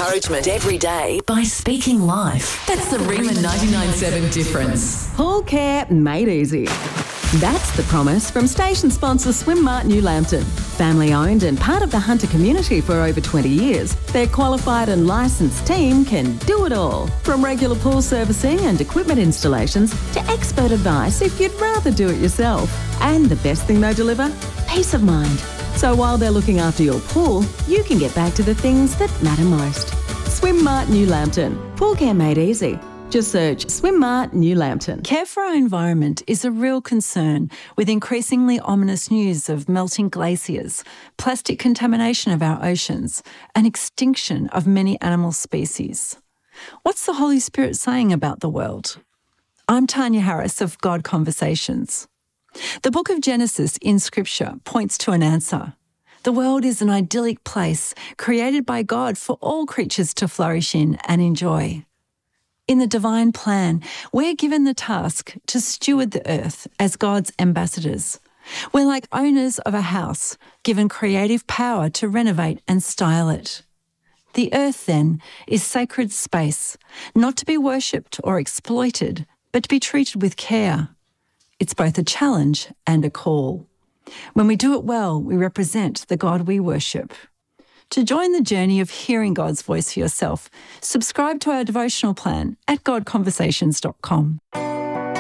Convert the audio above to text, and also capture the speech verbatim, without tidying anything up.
encouragement every day by speaking life. That's the Rima ninety-nine point seven difference. Pool care made easy. That's the promise from station sponsor Swimmart New Lambton. Family owned and part of the Hunter community for over twenty years, their qualified and licensed team can do it all. From regular pool servicing and equipment installations to expert advice if you'd rather do it yourself. And the best thing they deliver? Peace of mind. So while they're looking after your pool, you can get back to the things that matter most. Swimmart New Lambton. Pool care made easy. Just search Swimmart New Lambton. Care for our environment is a real concern with increasingly ominous news of melting glaciers, plastic contamination of our oceans, and extinction of many animal species. What's the Holy Spirit saying about the world? I'm Tanya Harris of God Conversations. The book of Genesis in Scripture points to an answer. The world is an idyllic place created by God for all creatures to flourish in and enjoy. In the divine plan, we're given the task to steward the earth as God's ambassadors. We're like owners of a house, given creative power to renovate and style it. The earth, then, is sacred space, not to be worshipped or exploited, but to be treated with care. It's both a challenge and a call. When we do it well, we represent the God we worship. To join the journey of hearing God's voice for yourself, subscribe to our devotional plan at god conversations dot com.